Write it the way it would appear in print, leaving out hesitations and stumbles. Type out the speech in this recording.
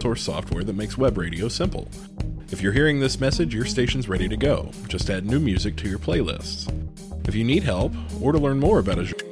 source software that makes web radio simple. If you're hearing this message, your station's ready to go. Just add new music to your playlists. If you need help, or to learn more about Azure